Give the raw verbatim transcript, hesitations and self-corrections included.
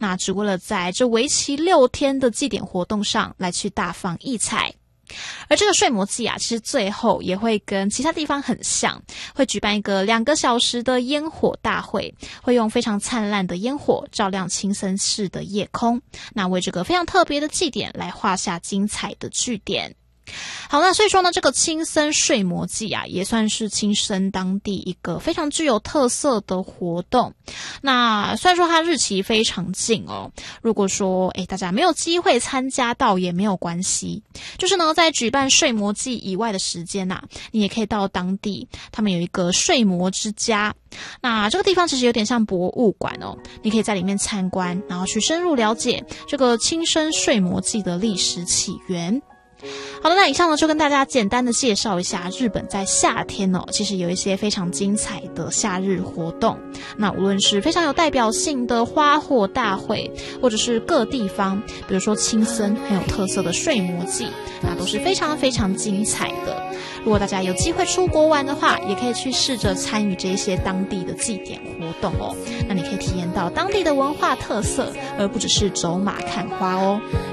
那只为了在这为期六天的祭典活动上来去大放异彩。而这个睡魔祭啊，其实最后也会跟其他地方很像，会举办一个两个小时的烟火大会，会用非常灿烂的烟火照亮青森市的夜空，那为这个非常特别的祭典来画下精彩的句点。好，那所以说呢，这个青森睡魔祭啊，也算是青森当地一个非常具有特色的活动。那虽然说它日期非常近哦，如果说诶大家没有机会参加到也没有关系，就是呢在举办睡魔祭以外的时间啊，你也可以到当地，他们有一个睡魔之家。那这个地方其实有点像博物馆哦，你可以在里面参观，然后去深入了解这个青森睡魔祭的历史起源。好的，那以上呢就跟大家简单的介绍一下日本在夏天哦，其实有一些非常精彩的夏日活动。那无论是非常有代表性的花火大会，或者是各地方，比如说青森很有特色的睡魔祭，那都是非常非常精彩的。如果大家有机会出国玩的话，也可以去试着参与这一些当地的祭典活动哦。那你可以体验到当地的文化特色，而不只是走马看花哦。